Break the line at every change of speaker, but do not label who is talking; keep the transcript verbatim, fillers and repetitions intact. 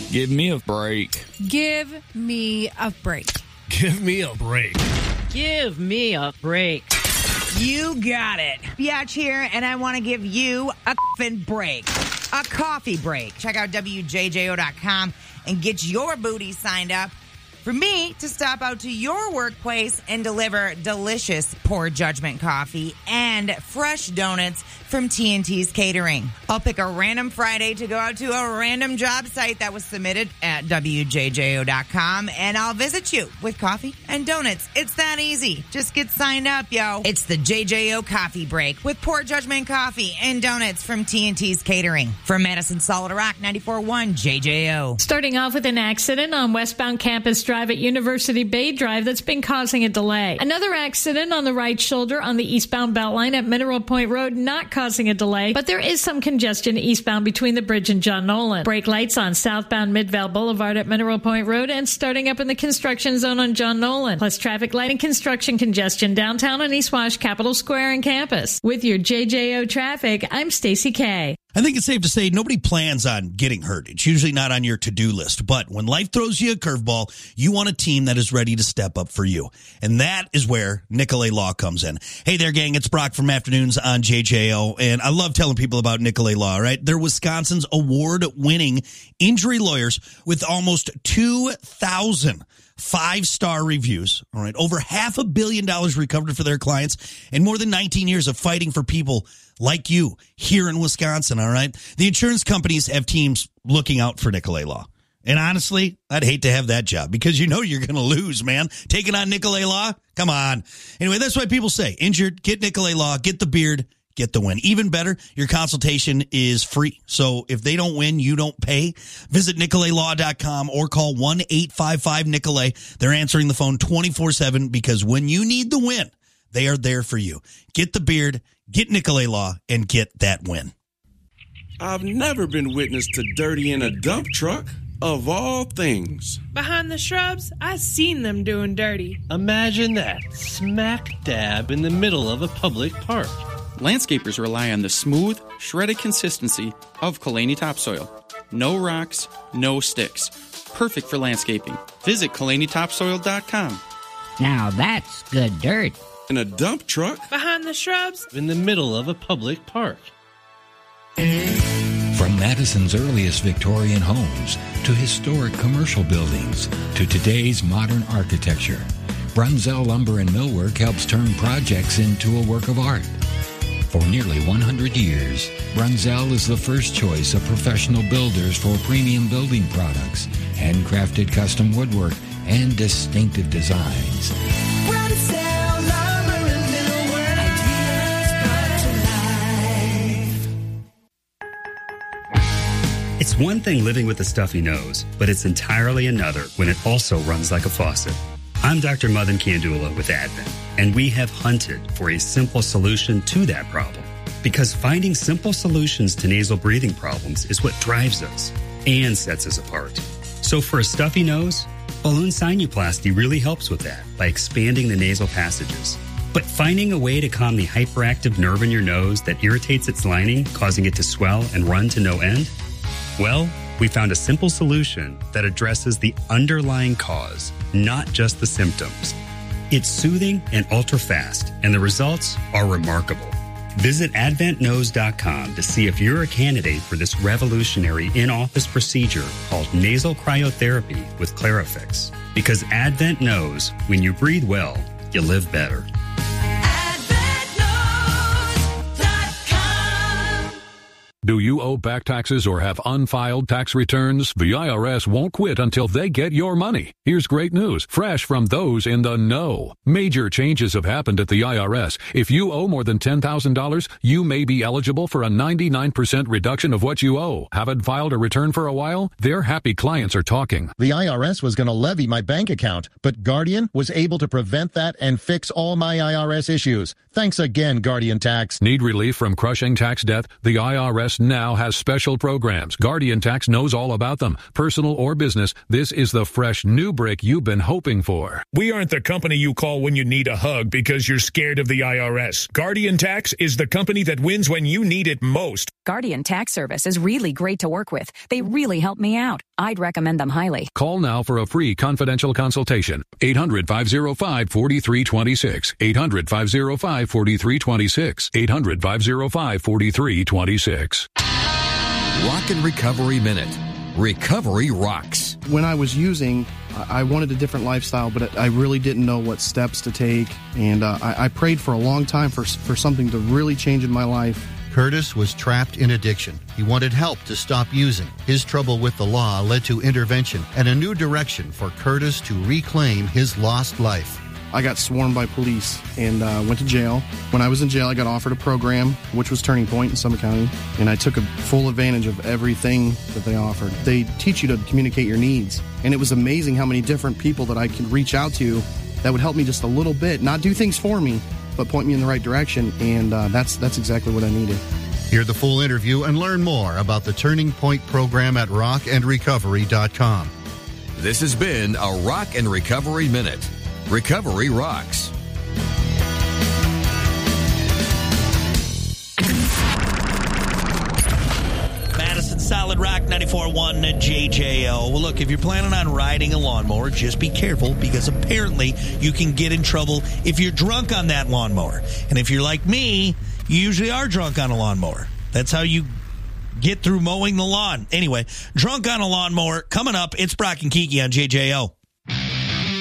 Give me a break.
Give me a break.
Give me a break.
Give me a break.
You got it. Biatch here, and I want to give you a f***ing break. A coffee break. Check out W J J O dot com and get your booty signed up for me to stop out to your workplace and deliver delicious Poor Judgment coffee and fresh donuts from T and T's Catering. I'll pick a random Friday to go out to a random job site that was submitted at W J J O dot com, and I'll visit you with coffee and donuts. It's that easy. Just get signed up, yo. It's the J J O Coffee Break with Poor Judgment coffee and donuts from T and T's Catering. From Madison Solid Rock, ninety-four point one J J O.
Starting off with an accident on westbound Campus Drive at University Bay Drive that's been causing a delay. Another accident on the right shoulder on the eastbound Beltline at Mineral Point Road, not causing a delay, but there is some congestion eastbound between the bridge and John Nolan. Brake lights on southbound Midvale Boulevard at Mineral Point Road and starting up in the construction zone on John Nolan. Plus traffic light and construction congestion downtown on East Wash, Capitol Square, and Campus. With your J J O traffic, I'm Stacey K.
I think it's safe to say nobody plans on getting hurt. It's usually not on your to-do list. But when life throws you a curveball, you want a team that is ready to step up for you. And that is where Nicolay Law comes in. Hey there, gang. It's Brock from Afternoons on J J O. And I love telling people about Nicolay Law, right? They're Wisconsin's award-winning injury lawyers with almost two thousand five-star reviews, all right, over half a billion dollars recovered for their clients, and more than nineteen years of fighting for people like you here in Wisconsin, all right? The insurance companies have teams looking out for Nicolay Law. And honestly, I'd hate to have that job because you know you're going to lose, man. Taking on Nicolay Law? Come on. Anyway, that's why people say, injured, get Nicolay Law, get the beard, get the win. Even better, your consultation is free. So if they don't win, you don't pay. Visit Nicolay Law dot com or call one eight five five Nicolay. They're answering the phone twenty-four seven because when you need the win, they are there for you. Get the beard, get Nicolay Law, and get that win.
I've never been witness to dirty in a dump truck, of all things.
Behind the shrubs, I seen them doing dirty.
Imagine that, smack dab in the middle of a public park.
Landscapers rely on the smooth, shredded consistency of Kalani topsoil. No rocks, no sticks. Perfect for landscaping. Visit Kalani Topsoil dot com.
Now that's good dirt.
In a dump truck?
Behind the shrubs?
In the middle of a public park.
From Madison's earliest Victorian homes to historic commercial buildings to today's modern architecture, Brunzell Lumber and Millwork helps turn projects into a work of art. For nearly one hundred years, Brunzell is the first choice of professional builders for premium building products, handcrafted custom woodwork, and distinctive designs.
Brunzell Lumber and Millwork, ideas brought to life.
It's one thing living with a stuffy nose, but it's entirely another when it also runs like a faucet. I'm Doctor Madan Kandula with Advent, and we have hunted for a simple solution to that problem. Because finding simple solutions to nasal breathing problems is what drives us and sets us apart. So for a stuffy nose, balloon sinuplasty really helps with that by expanding the nasal passages. But finding a way to calm the hyperactive nerve in your nose that irritates its lining, causing it to swell and run to no end? Well, we found a simple solution that addresses the underlying cause, not just the symptoms. It's soothing and ultra-fast, and the results are remarkable. Visit Advent Nose dot com to see if you're a candidate for this revolutionary in-office procedure called nasal cryotherapy with Clarifix. Because Advent knows when you breathe well, you live better.
Do you owe back taxes or have unfiled tax returns? The I R S won't quit until they get your money. Here's great news, fresh from those in the know. Major changes have happened at the I R S. If you owe more than ten thousand dollars, you may be eligible for a ninety-nine percent reduction of what you owe. Haven't filed a return for a while? Their happy clients are talking.
The I R S was going to levy my bank account, but Guardian was able to prevent that and fix all my I R S issues. Thanks again, Guardian Tax.
Need relief from crushing tax debt? The I R S Tax now has special programs. Guardian Tax knows all about them. Personal or business, this is the fresh new brick you've been hoping for.
We aren't the company you call when you need a hug because you're scared of the I R S. Guardian Tax is the company that wins when you need it most.
Guardian Tax Service is really great to work with. They really helped me out. I'd recommend them highly.
Call now for a free confidential consultation. eight hundred, five oh five, four three two six. eight hundred, five oh five, four three two six. eight hundred, five oh five, four three two six.
Rock and Recovery Minute. Recovery rocks.
When I was using, I wanted a different lifestyle, but I really didn't know what steps to take. And uh, I, I prayed for a long time for, for something to really change in my life.
Curtis was trapped in addiction. He wanted help to stop using. His trouble with the law led to intervention and a new direction for Curtis to reclaim his lost life.
I got swarmed by police and uh, went to jail. When I was in jail, I got offered a program, which was Turning Point in Summit County, and I took a full advantage of everything that they offered. They teach you to communicate your needs, and it was amazing how many different people that I could reach out to that would help me just a little bit, not do things for me, but point me in the right direction, and uh, that's that's exactly what I needed.
Hear the full interview and learn more about the Turning Point program at rock and recovery dot com.
This has been a Rock and Recovery Minute. Recovery rocks.
Madison Solid Rock ninety-four point one J J O. Well, look, if you're planning on riding a lawnmower, just be careful because apparently you can get in trouble if you're drunk on that lawnmower. And if you're like me, you usually are drunk on a lawnmower. That's how you get through mowing the lawn. Anyway, drunk on a lawnmower coming up. It's Brock and Kiki on J J O.